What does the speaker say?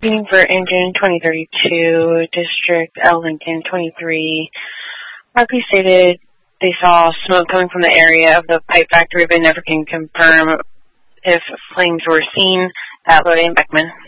Meeting for engine 2032, District L. Lincoln 23. Barclay stated they saw smoke coming from the area of the pipe factory, but never can confirm if flames were seen at Lodi and Beckman.